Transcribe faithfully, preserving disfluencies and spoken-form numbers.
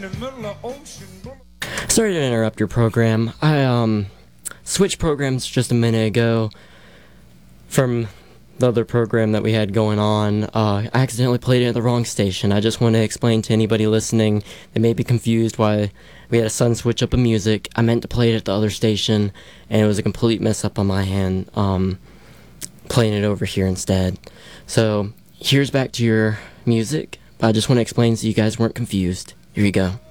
Sorry to interrupt your program. I um switched programs just a minute ago from the other program that we had going on. Uh, I accidentally played it at the wrong station. I just want to explain to anybody listening that may be confused why we had a sudden switch up of music. I meant to play it at the other station, and it was a complete mess up on my hand, um, playing it over here instead. So here's back to your music. I just want to explain so you guys weren't confused. Here you go.